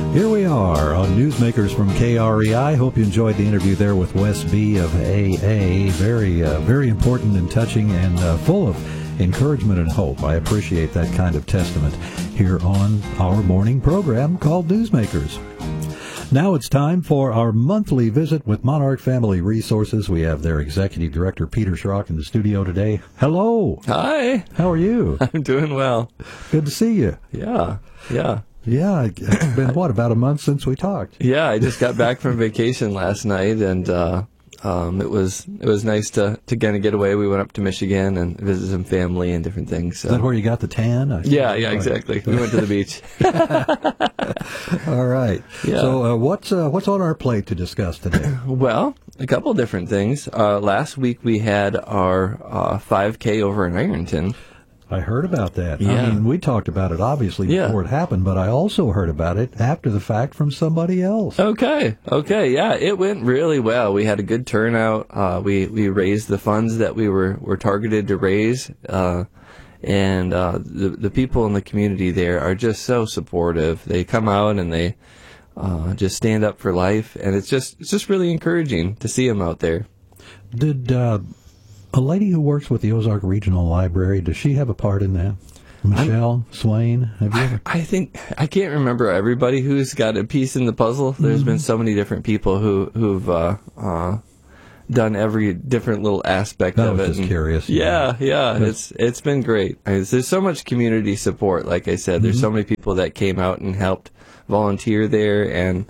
Here we are on Newsmakers from KREI. Hope you enjoyed the interview there with Wes B. of AA. Very important and touching and full of encouragement and hope. I appreciate that kind of testament here on our morning program called Newsmakers. Now it's time for our monthly visit with Monarch Family Resources. We have their Executive Director, Peter Schrock, in the studio today. Hello. Hi. How are you? I'm doing well. Good to see you. Yeah. Yeah, it's been, about a month since we talked? Yeah, I just got back from vacation last night, and it was nice to kind of get away. We went up to Michigan and visited some family and different things. So. Is that where you got the tan? Yeah, exactly. We went to the beach. All right. Yeah. So what's on our plate to discuss today? Well, a couple different things. Last week we had our 5K over in Ironton. I heard about that. Yeah. I mean, we talked about it obviously before it happened, but I also heard about it after the fact from somebody else. Okay. Yeah, it went really well. We had a good turnout. We raised the funds that we were targeted to raise. And the people in the community there are just so supportive. They come out and they just stand up for life, and it's just really encouraging to see them out there. Did a lady who works with the Ozark Regional Library, does she have a part in that? Michelle Swain, have you ever? I think I can't remember everybody who's got a piece in the puzzle. There's been so many different people who've done every different little aspect of it. I was just curious. Yeah. It's been great. There's so much community support. Like I said, there's so many people that came out and helped volunteer there, and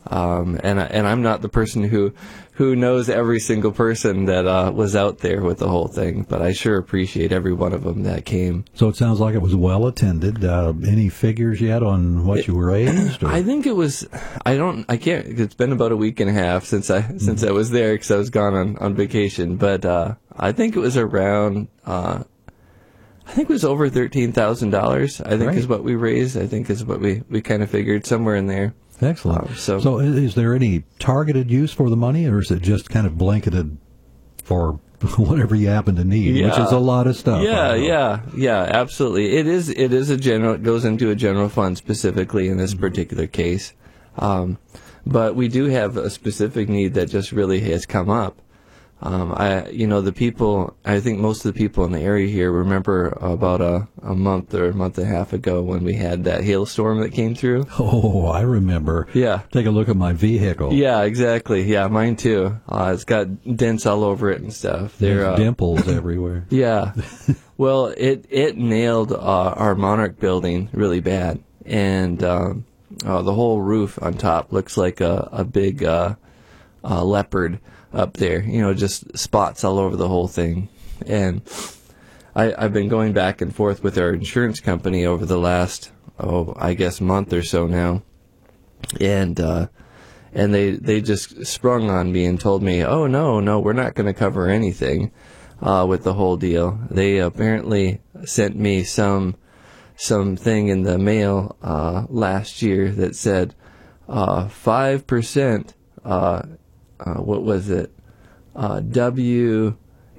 I'm not the person who knows every single person that was out there with the whole thing, but I sure appreciate every one of them that came. So it sounds like it was well attended. Any figures yet on what you raised? Or? I think it was. I can't. It's been about a week and a half since I was there because I was gone on vacation. But I think it was around. I think it was over $13,000. I think is what we raised. I think is what we kind of figured somewhere in there. Excellent. So is there any targeted use for the money, or is it just kind of blanketed for whatever you happen to need, which is a lot of stuff? Yeah, absolutely. It is a general. It goes into a general fund specifically in this particular case, but we do have a specific need that just really has come up. The people, I think most of the people in the area here remember about a month or a month and a half ago when we had that hailstorm that came through. Oh, I remember. Yeah. Take a look at my vehicle. Yeah, exactly. Yeah, mine too. It's got dents all over it and stuff. There's dimples everywhere. Yeah. Well, it nailed our Monarch building really bad. And the whole roof on top looks like a big leopard up there, just spots all over the whole thing. And I've been going back and forth with our insurance company over the last, I guess month or so now. And they just sprung on me and told me, oh, no, we're not going to cover anything with the whole deal. They apparently sent me something in the mail last year that said 5%, what was it? WH.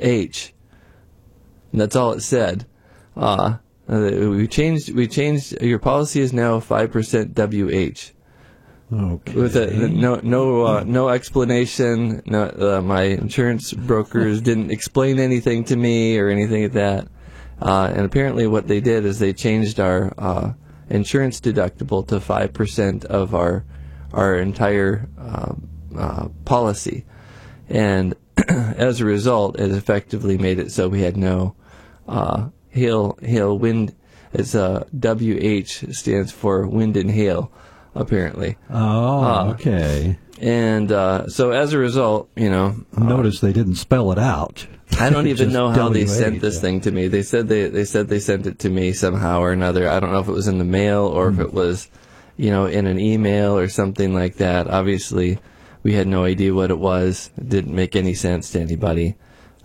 And that's all it said. We changed. Your policy is now 5% WH. Okay. With no explanation. No, my insurance brokers didn't explain anything to me or anything like that. And apparently, what they did is they changed our insurance deductible to 5% of our entire policy, and as a result, it effectively made it so we had no hail wind. It's WH stands for wind and hail, apparently. Oh, okay. And so as a result, notice they didn't spell it out. I don't even know how they sent this thing to me. They said they sent it to me somehow or another. I don't know if it was in the mail or if it was, in an email or something like that. Obviously, we had no idea what it was. It didn't make any sense to anybody.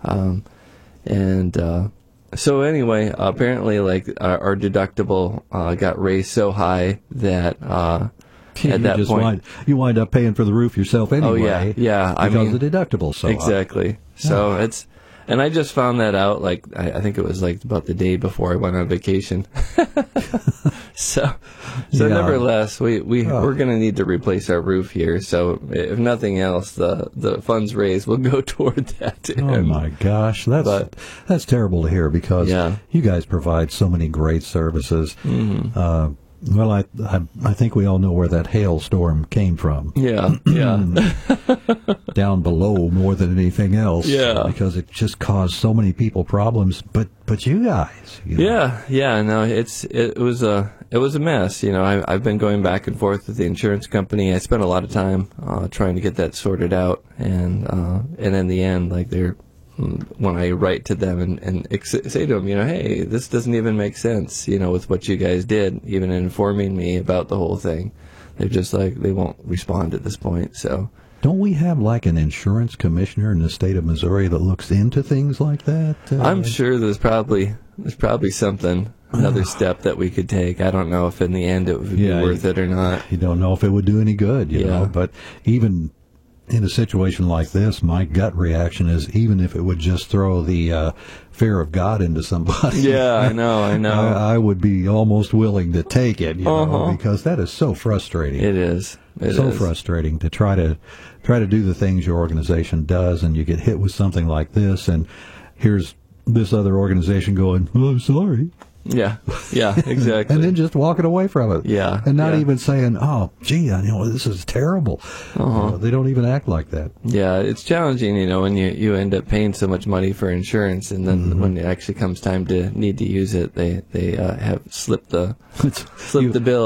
So anyway, apparently, our deductible got raised so high that at that point you wind up paying for the roof yourself anyway. Oh yeah, because the deductible's so high. Exactly. So And I just found that out, like, I think it was like about the day before I went on vacation. So Yeah. nevertheless, we're going to need to replace our roof here. So if nothing else, the funds raised will go toward that. Oh my gosh, that's terrible to hear, because you guys provide so many great services. Mm-hmm. Well, I think we all know where that hailstorm came from. Yeah. Down below more than anything else. Yeah. Because it just caused so many people problems. But you guys. You know. Yeah. No, it was a mess. You know, I've been going back and forth with the insurance company. I spent a lot of time trying to get that sorted out, and in the end, like when I write to them and say to them, you know, hey, this doesn't even make sense, you know, with what you guys did, even informing me about the whole thing. They're just like, they won't respond at this point, so. Don't we have like an insurance commissioner in the state of Missouri that looks into things like that? I'm sure there's probably something, another step that we could take. I don't know if in the end it would be worth it or not. You don't know if it would do any good, you know, but even in a situation like this, my gut reaction is, even if it would just throw the fear of God into somebody. Yeah, I know. I would be almost willing to take it, you know, because that is so frustrating. It is. It so is frustrating to try to do the things your organization does, and you get hit with something like this, and here's this other organization going, "Oh, I'm sorry." Yeah, exactly. And then just walking away from it. Yeah. And not even saying, "Oh, gee, you know, this is terrible." You know, they don't even act like that. Yeah, it's challenging, you know, when you end up paying so much money for insurance, and then when it actually comes time to need to use it, they have slipped the bill.